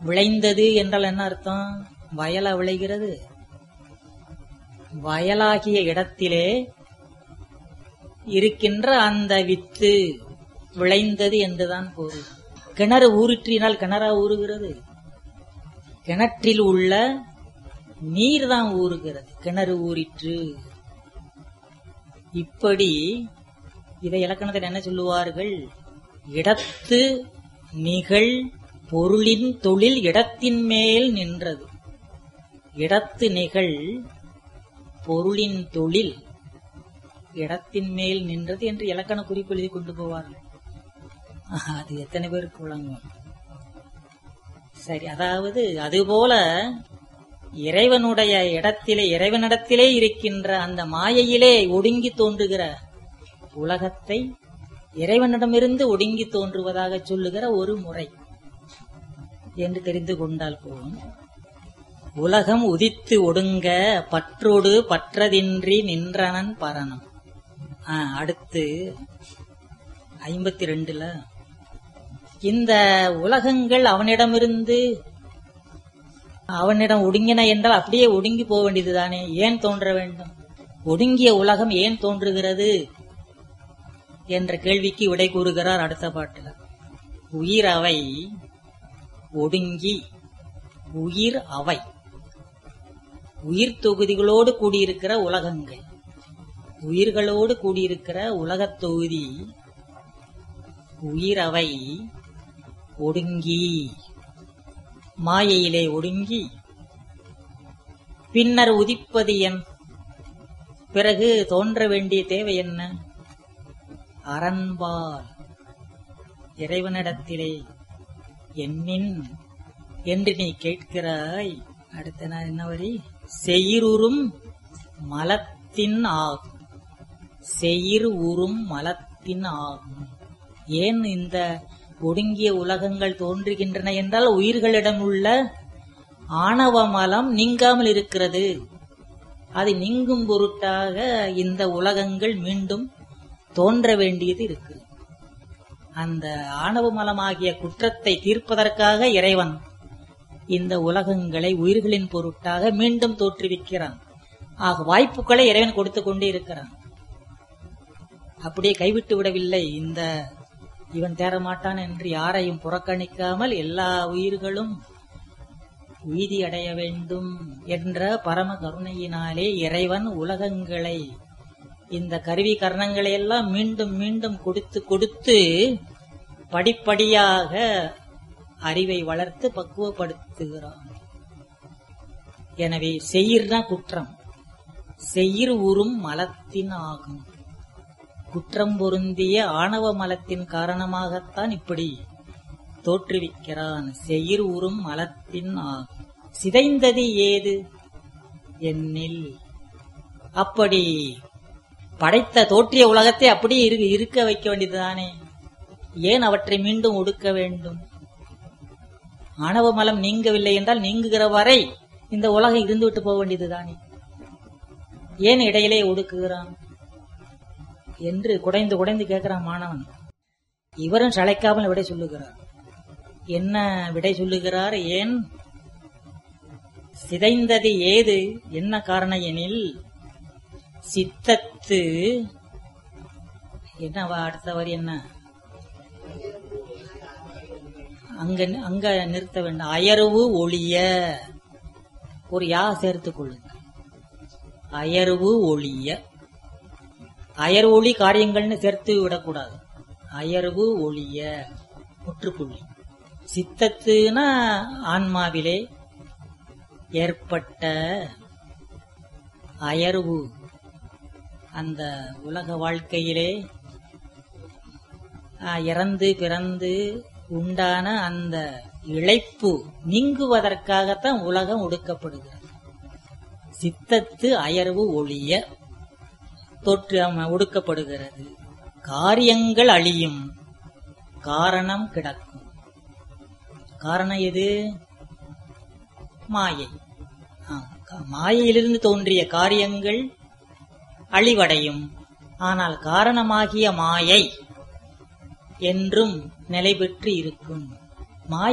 விளைந்தது என்றால் என்ன அர்த்தம்? வயலா விளைகிறது. வயலாகிய இடத்திலே இருக்கின்ற அந்த வித்து விளைந்தது என்றுதான் பொருள். கிணறு ஊறிற்றினால் கிணறா ஊறுகிறது? கிணற்றில் உள்ள நீர் தான் ஊறுகிறது. கிணறு ஊறிற்று. இப்படி இதை இலக்கணத்தில் என்ன சொல்லுவார்கள்? இடத்து நிகழ் பொருளின் தொழில் இடத்தின் மேல் நின்றது. இடத்து நிகழ் பொருளின் தொழில் இடத்தின் மேல் நின்றது என்று இலக்கண குறிப்பு எழுதி கொண்டு போவார்கள். அது எத்தனை பேருக்கு விளங்கும்? சரி, அதாவது அதுபோல இறைவனுடைய இடத்திலே, இறைவனிடத்திலே இருக்கின்ற அந்த மாயையிலே ஒடுங்கி தோன்றுகிற உலகத்தை இறைவனிடமிருந்து ஒடுங்கி தோன்றுவதாக சொல்லுகிற ஒரு முறை என்று தெரிந்து கொண்டால் போதும். உலகம் உதித்து ஒடுங்க பற்றோடு பற்றதின்றி நின்றனன் பரணம். அடுத்து 52ல இந்த உலகங்கள் அவனிடமிருந்து அவனிடம் ஒடுங்கின என்றால் அப்படியே ஒடுங்கி போக வேண்டியதுதானே? ஏன் தோன்ற வேண்டும்? ஒடுங்கிய உலகம் ஏன் தோன்றுகிறது என்ற கேள்விக்கு விடை கூறுகிறார் அடுத்த பாட்டுல. உயிர் அவை ஒடுங்கி, உயிர் அவை உயிர் தொகுதிகளோடு கூடியிருக்கிற உலகங்கள், உயிர்களோடு கூடியிருக்கிற உலகத் தொகுதி உயிர் அவை ஒடுங்கி, மாயையிலே ஒடுங்கி, பின்னர் உதிப்பது என்? பிறகு தோன்ற வேண்டிய தேவை என்ன? அரண்பால் இறைவனிடத்திலே என்னின் என்று நீ கேட்கிறாய். அடுத்த நாள் என்ன வரி? செயிருறும் மலத்தின் ஆகும். செயிர் உறும் மலத்தின் ஆகும். ஏன் இந்த ஒடுங்கிய உலகங்கள் தோன்றுகின்றன என்றால் உயிர்களிடம் உள்ள ஆணவ மலம் நீங்காமல் இருக்கிறது. அது நீங்கும் பொருட்டாக இந்த உலகங்கள் மீண்டும் தோன்ற வேண்டியது இருக்கு. அந்த ஆணவ மலமாகிய குற்றத்தை தீர்ப்பதற்காக இறைவன் இந்த உலகங்களை உயிர்களின் பொருட்டாக மீண்டும் தோற்றுவிக்கிறான். ஆக வாய்ப்புகளை இறைவன் கொடுத்து கொண்டே இருக்கிறான். அப்படியே கைவிட்டு விடவில்லை. இந்த இவன் தேரமாட்டான் என்று யாரையும் புறக்கணிக்காமல் எல்லா உயிர்களும் உய்தி அடைய வேண்டும் என்ற பரம கருணையினாலே இறைவன் உலகங்களை, இந்த கருவி கரணங்களை எல்லாம் மீண்டும் மீண்டும் கொடுத்து கொடுத்து படிப்படியாக அறிவை வளர்த்து பக்குவப்படுத்துகிறான். எனவே செயிர்னா குற்றம், செயிர் உறும் மலத்தின் ஆகும். குற்றம் பொருந்திய ஆணவ மலத்தின் காரணமாகத்தான் இப்படி தோற்றுவிக்கிறான். செயிர் உறும் மலத்தின் ஆகும். சிதைந்தது ஏது என்னில்? அப்படி படைத்த தோற்றிய உலகத்தை அப்படியே இருக்க வைக்க வேண்டியதுதானே? ஏன் அவற்றை மீண்டும் ஒடுக்க வேண்டும்? ஆணவ மலம் நீங்கவில்லை என்றால் நீங்குகிற வரை இந்த உலகம் இருந்துவிட்டு போக வேண்டியதுதானே? ஏன் இடையிலே ஒடுக்குகிறான் என்று குடைந்து குடைந்து கேட்கிறான் மாணவன். இவரும் சளைக்காமல் விடை சொல்லுகிறார். என்ன விடை சொல்லுகிறார்? ஏன் சிதைந்தது ஏது? என்ன காரணம் எனில் சித்தத்து என்ன? அடுத்த வரி என்ன? அங்க நிறுத்த வேண்டும். அயர்வு ஒளிய, ஒரு யா சேர்த்துக் கொள்ளுங்க. அயர்வு ஒளிய, அயர் ஒளி காரியங்கள்னு சேர்த்து விடக்கூடாது. அயர்வு ஒளிய முற்றுப்புள்ளி. சித்தத்துனா ஆன்மாவிலே ஏற்பட்ட அயர்வு, அந்த உலக வாழ்க்கையிலே இறந்து பிறந்து உண்டான அந்த இழைப்பு நீங்குவதற்காகத்தான் உலகம் ஒடுக்கப்படுகிறது. சித்தத்து அயர்வு ஒளிய ஒடுக்கப்படுகிறது. காரியங்கள் அழியும், காரணம் கிடக்கும். காரணம் எது? மாயை. மாயையிலிருந்து தோன்றிய காரியங்கள் அழிவடையும். ஆனால் காரணமாகிய மாயை என்றும் நிலை பெற்று இருக்கும். மாயை